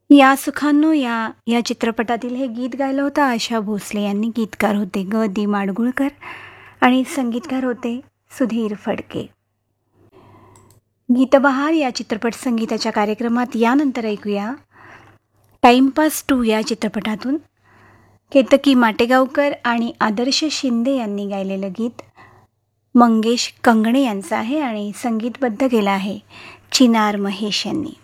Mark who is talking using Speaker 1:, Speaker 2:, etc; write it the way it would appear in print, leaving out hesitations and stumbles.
Speaker 1: या सुखांनो या चित्रपटातील हे गीत गायलं होतं आशा भोसले यांनी. गीतकार होते ग दी माडगुळकर आणि संगीतकार होते सुधीर फडके. गीतबहार या चित्रपट संगीताच्या कार्यक्रमात यानंतर ऐकूया टाइमपास 2 या चित्रपटातून केतकी माटेगावकर आणि आदर्श शिंदे यांनी गायलेलं गीत. मंगेश कंगणे यांचं आहे आणि संगीतबद्ध केलं आहे चिनार महेश यांनी.